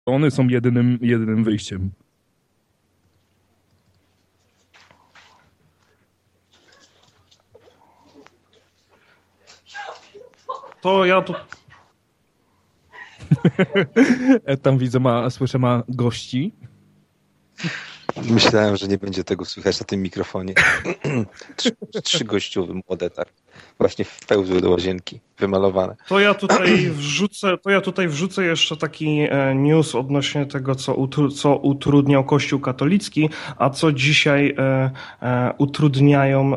One są jedynym wyjściem. To ja tu... Tam widzę, słyszę, ma gości. Myślałem, że nie będzie tego słychać na tym mikrofonie. Trzy gościowy młode, tak. Właśnie wpełzły do łazienki, wymalowane. To ja tutaj wrzucę jeszcze taki news odnośnie tego, co utrudniał Kościół katolicki, a co dzisiaj utrudniają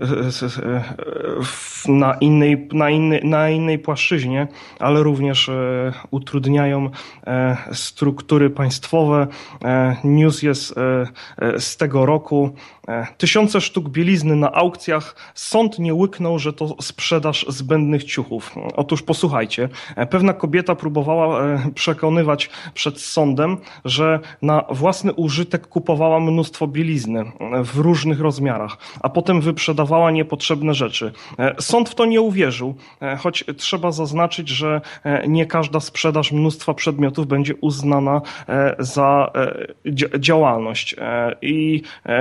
na innej płaszczyźnie, ale również utrudniają struktury państwowe. News jest z tego roku. Tysiące sztuk bielizny na aukcjach. Sąd nie łyknął, że to sprzedaż zbędnych ciuchów. Otóż posłuchajcie. Pewna kobieta próbowała przekonywać przed sądem, że na własny użytek kupowała mnóstwo bielizny w różnych rozmiarach, a potem wyprzedawała niepotrzebne rzeczy. Sąd w to nie uwierzył, choć trzeba zaznaczyć, że nie każda sprzedaż mnóstwa przedmiotów będzie uznana za działalność. I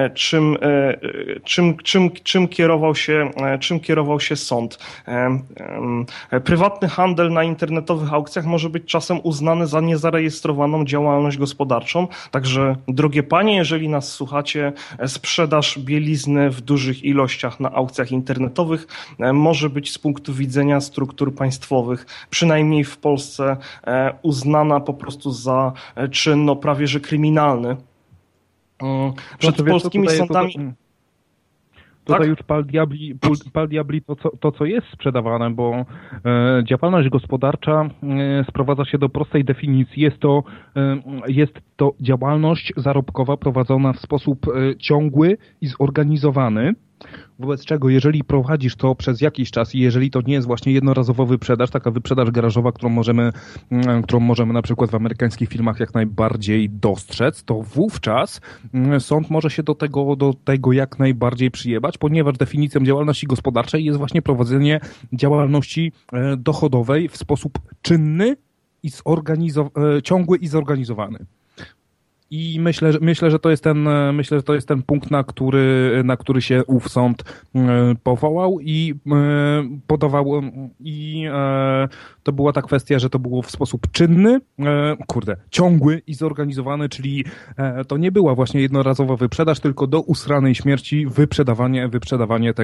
czym kierował się sąd? Prywatny handel na internetowych aukcjach może być czasem uznany za niezarejestrowaną działalność gospodarczą. Także, drogie panie, jeżeli nas słuchacie, sprzedaż bielizny w dużych ilościach na aukcjach internetowych może być z punktu widzenia struktur państwowych, przynajmniej w Polsce, uznana po prostu za czyn prawie że kryminalny. Przed polskimi sądami... Tutaj już pal diabli to, co jest sprzedawane, bo działalność gospodarcza sprowadza się do prostej definicji. Jest to działalność zarobkowa prowadzona w sposób ciągły i zorganizowany, wobec czego jeżeli prowadzisz to przez jakiś czas i jeżeli to nie jest właśnie jednorazowa wyprzedaż, taka wyprzedaż garażowa, którą możemy na przykład w amerykańskich filmach jak najbardziej dostrzec, to wówczas sąd może się do tego jak najbardziej przyjebać, ponieważ definicją działalności gospodarczej jest właśnie prowadzenie działalności dochodowej w sposób czynny i ciągły i zorganizowany. I myślę, że to jest ten punkt, na który się ów sąd powołał i podawał, i to była ta kwestia, że to było w sposób czynny, ciągły i zorganizowany, czyli to nie była właśnie jednorazowa wyprzedaż, tylko do usranej śmierci wyprzedawanie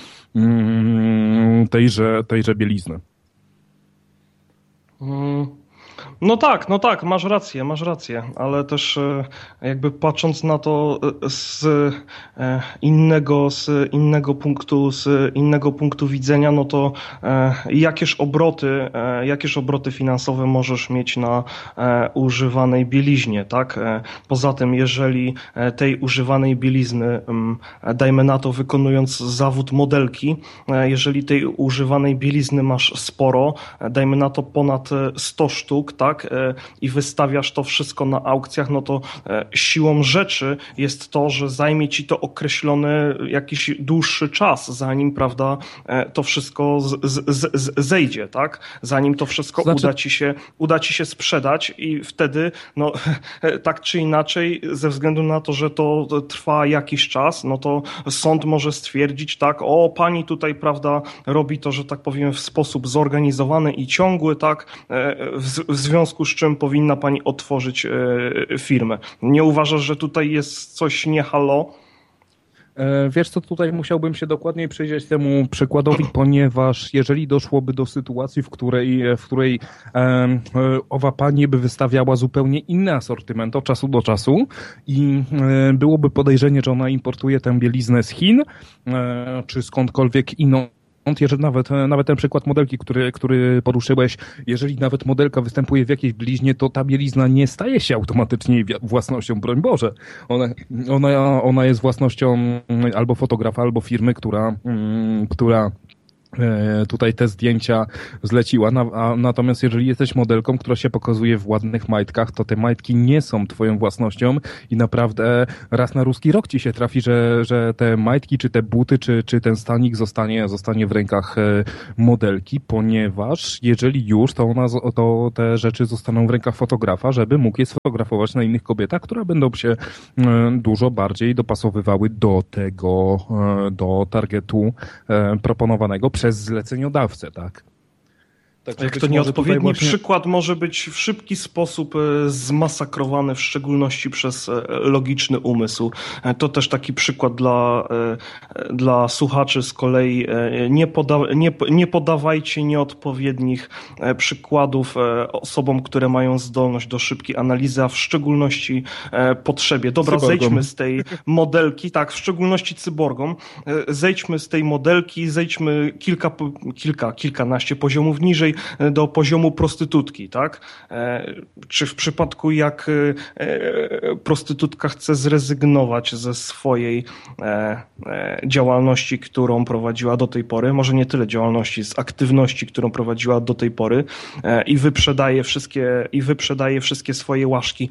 tejże bielizny. No tak, masz rację, ale też jakby patrząc na to z innego punktu widzenia, no to jakież obroty finansowe możesz mieć na używanej bieliźnie, tak? Poza tym, jeżeli tej używanej bielizny, dajmy na to wykonując zawód modelki, jeżeli tej używanej bielizny masz sporo, dajmy na to ponad 100 sztuk, tak? I wystawiasz to wszystko na aukcjach, no to siłą rzeczy jest to, że zajmie ci to określony jakiś dłuższy czas, zanim, prawda, to wszystko zejdzie, tak? Zanim to wszystko uda ci się sprzedać i wtedy, no, tak czy inaczej, ze względu na to, że to trwa jakiś czas, no to sąd może stwierdzić, tak, pani tutaj, prawda, robi to, że tak powiem, w sposób zorganizowany i ciągły, tak, w związku z czym powinna pani otworzyć firmę. Nie uważasz, że tutaj jest coś nie halo? Wiesz co, tutaj musiałbym się dokładniej przyjrzeć temu przykładowi, ponieważ jeżeli doszłoby do sytuacji, w której owa pani by wystawiała zupełnie inny asortyment od czasu do czasu i byłoby podejrzenie, że ona importuje tę bieliznę z Chin, czy skądkolwiek jeżeli nawet ten przykład modelki, który poruszyłeś, jeżeli nawet modelka występuje w jakiejś bieliźnie, to ta bielizna nie staje się automatycznie jej własnością, broń Boże. Ona jest własnością albo fotografa, albo firmy, która tutaj te zdjęcia zleciła. Natomiast jeżeli jesteś modelką, która się pokazuje w ładnych majtkach, to te majtki nie są twoją własnością i naprawdę raz na ruski rok ci się trafi, że te majtki, czy te buty, czy ten stanik zostanie w rękach modelki, ponieważ jeżeli już, to te rzeczy zostaną w rękach fotografa, żeby mógł je sfotografować na innych kobietach, które będą się dużo bardziej dopasowywały do targetu proponowanego przez zleceniodawcę, tak? Jak to nieodpowiedni przykład może być w szybki sposób zmasakrowany, w szczególności przez logiczny umysł. To też taki przykład dla słuchaczy z kolei. Nie podawajcie nieodpowiednich przykładów osobom, które mają zdolność do szybkiej analizy, a w szczególności potrzebie. Dobra, zejdźmy z tej modelki, tak, w szczególności cyborgom. Zejdźmy z tej modelki, zejdźmy kilkanaście poziomów niżej, do poziomu prostytutki, tak? Czy w przypadku jak prostytutka chce zrezygnować ze swojej działalności, którą prowadziła do tej pory, może nie tyle działalności, z aktywności, którą prowadziła do tej pory i wyprzedaje wszystkie swoje łaszki,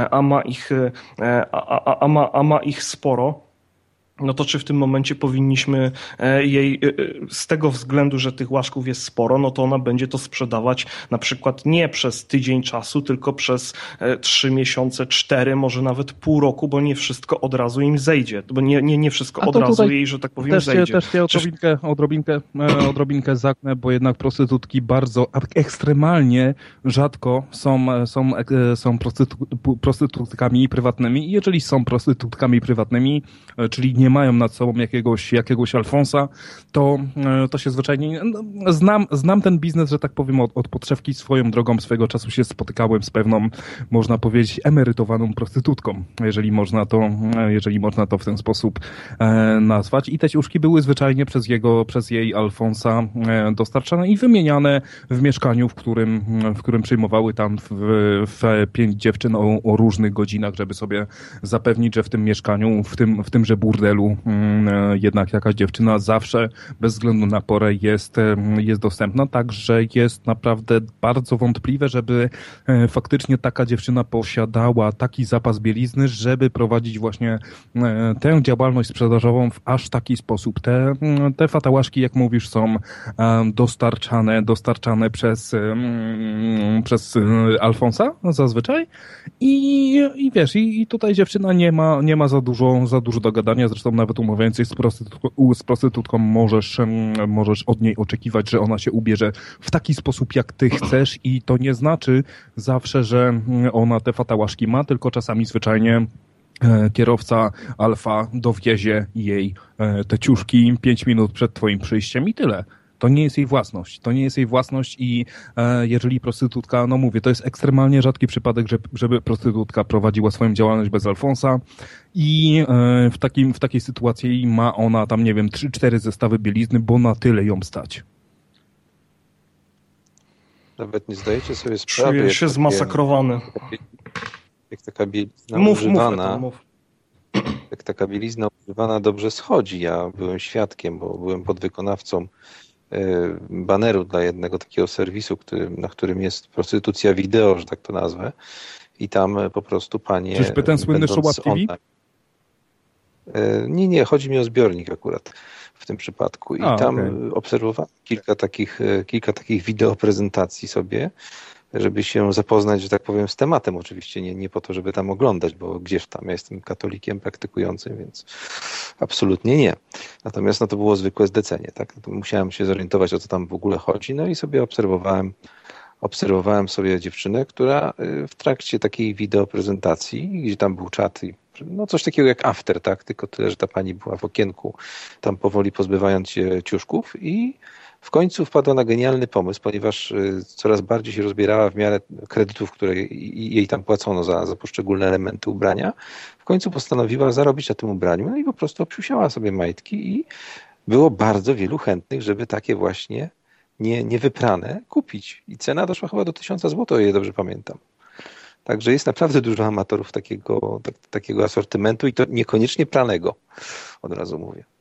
a ma ich sporo, no to czy w tym momencie powinniśmy jej, z tego względu, że tych łaszków jest sporo, no to ona będzie to sprzedawać na przykład nie przez tydzień czasu, tylko przez 3 miesiące, 4, może nawet pół roku, bo nie wszystko od razu im zejdzie, bo nie wszystko od razu jej, że tak powiem, zejdzie. Też się odrobinkę zaknę, bo jednak prostytutki bardzo ekstremalnie rzadko są prostytutkami prywatnymi i jeżeli są prostytutkami prywatnymi, czyli nie mają nad sobą jakiegoś Alfonsa, to się zwyczajnie... Znam ten biznes, że tak powiem, od podszewki. Swoją drogą swego czasu się spotykałem z pewną, można powiedzieć, emerytowaną prostytutką, jeżeli można to w ten sposób nazwać. I te ciuszki były zwyczajnie przez jej Alfonsa dostarczane i wymieniane w mieszkaniu, w którym przyjmowały tam w 5 dziewczyn o różnych godzinach, żeby sobie zapewnić, że w tym mieszkaniu, w tymże burdelu jednak jakaś dziewczyna zawsze, bez względu na porę, jest dostępna, także jest naprawdę bardzo wątpliwe, żeby faktycznie taka dziewczyna posiadała taki zapas bielizny, żeby prowadzić właśnie tę działalność sprzedażową w aż taki sposób. Te fatałaszki, jak mówisz, są dostarczane przez Alfonsa zazwyczaj i wiesz, i tutaj dziewczyna nie ma za dużo do gadania, zresztą nawet umawiając się z prostytutką możesz od niej oczekiwać, że ona się ubierze w taki sposób, jak ty chcesz i to nie znaczy zawsze, że ona te fatałaszki ma, tylko czasami zwyczajnie kierowca Alfa dowiezie jej te ciuszki 5 minut przed twoim przyjściem i tyle. To nie jest jej własność. To nie jest jej własność i jeżeli prostytutka, no mówię, to jest ekstremalnie rzadki przypadek, żeby prostytutka prowadziła swoją działalność bez Alfonsa i w takiej sytuacji ma ona tam, nie wiem, 3-4 zestawy bielizny, bo na tyle ją stać. Nawet nie zdajecie sobie sprawy. Czuję się zmasakrowany. Jak taka bielizna używana... Jak taka bielizna używana dobrze schodzi. Ja byłem świadkiem, bo byłem podwykonawcą baneru dla jednego takiego serwisu, na którym jest prostytucja wideo, że tak to nazwę. I tam po prostu panie... Czyżby ten słynny Show TV? Nie, chodzi mi o zbiornik akurat w tym przypadku. I tam obserwowałem kilka takich wideo prezentacji sobie, żeby się zapoznać, że tak powiem, z tematem. Oczywiście nie po to, żeby tam oglądać, bo gdzież tam, ja jestem katolikiem praktykującym, więc absolutnie nie. Natomiast no, to było zwykłe zlecenie, tak? No, to musiałem się zorientować, o co tam w ogóle chodzi, no i sobie obserwowałem sobie dziewczynę, która w trakcie takiej wideoprezentacji, gdzie tam był czat i no coś takiego jak after, tak? Tylko tyle, że ta pani była w okienku, tam powoli pozbywając się ciuszków i w końcu wpadła na genialny pomysł, ponieważ coraz bardziej się rozbierała w miarę kredytów, które jej tam płacono za poszczególne elementy ubrania. W końcu postanowiła zarobić na tym ubraniu, no i po prostu obsiusiała sobie majtki i było bardzo wielu chętnych, żeby takie właśnie niewyprane kupić. I cena doszła chyba do 1000 zł, o ile dobrze pamiętam. Także jest naprawdę dużo amatorów takiego asortymentu i to niekoniecznie pranego, od razu mówię.